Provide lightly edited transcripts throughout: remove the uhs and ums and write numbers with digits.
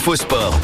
Infosport.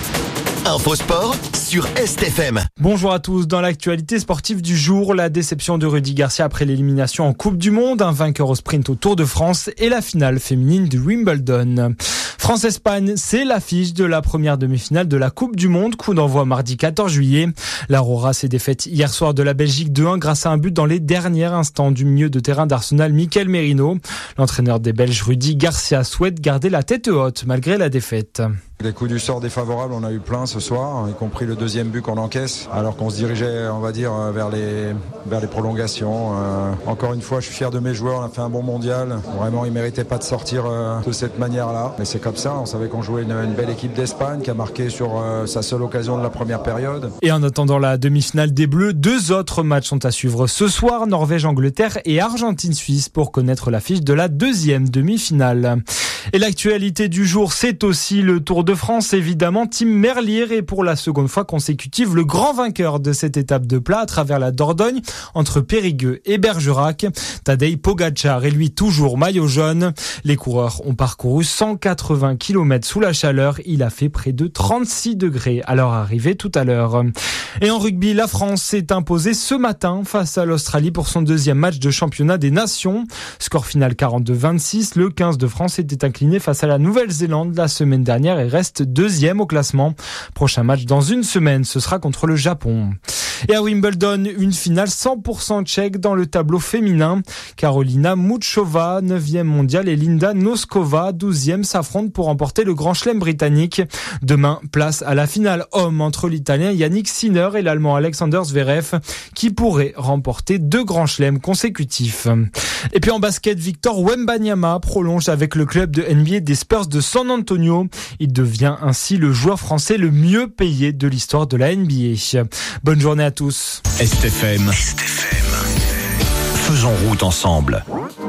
Infosport sur STFM. Bonjour à tous. Dans l'actualité sportive du jour, la déception de Rudy Garcia après l'élimination en Coupe du Monde, un vainqueur au sprint au Tour de France et la finale féminine du Wimbledon. France-Espagne, c'est l'affiche de la première demi-finale de la Coupe du Monde, coup d'envoi mardi 14 juillet. L'Aurora s'est défaite hier soir de la Belgique 2-1 grâce à un but dans les derniers instants du milieu de terrain d'Arsenal, Mikel Merino. L'entraîneur des Belges, Rudy Garcia, souhaite garder la tête haute malgré la défaite. Les coups du sort défavorables, on a eu plein ce soir, y compris le deuxième but qu'on encaisse, alors qu'on se dirigeait, on va dire, vers les prolongations. Encore une fois, je suis fier de mes joueurs, on a fait un bon mondial. Vraiment, ils ne méritaient pas de sortir de cette manière-là. Mais c'est comme ça, on savait qu'on jouait une belle équipe d'Espagne qui a marqué sur sa seule occasion de la première période. Et en attendant la demi-finale des Bleus, 2 autres matchs sont à suivre ce soir, Norvège-Angleterre et Argentine-Suisse pour connaître l'affiche de la deuxième demi-finale. Et l'actualité du jour, c'est aussi le Tour de France, évidemment. Tim Merlier est pour la seconde fois consécutive le grand vainqueur de cette étape de plat à travers la Dordogne, entre Périgueux et Bergerac. Tadej Pogačar est lui toujours maillot jaune. Les coureurs ont parcouru 180 km sous la chaleur. Il a fait près de 36 degrés à leur arrivée tout à l'heure. Et en rugby, la France s'est imposée ce matin face à l'Australie pour son deuxième match de championnat des nations. Score final 42-26. Le 15 de France était incliné face à la Nouvelle-Zélande la semaine dernière et reste deuxième au classement. Prochain match dans une semaine, ce sera contre le Japon. Et à Wimbledon, une finale 100% tchèque dans le tableau féminin. Karolina Muchova, 9e mondiale, et Linda Noskova, 12e, s'affrontent pour remporter le Grand Chelem britannique. Demain, place à la finale homme entre l'Italien Yannick Sinner et l'Allemand Alexander Zverev, qui pourrait remporter 2 Grands Chelems consécutifs. Et puis en basket, Victor Wembanyama prolonge avec le club de NBA des Spurs de San Antonio. Il devient ainsi le joueur français le mieux payé de l'histoire de la NBA. Bonne journée à tous. STFM. Faisons route ensemble.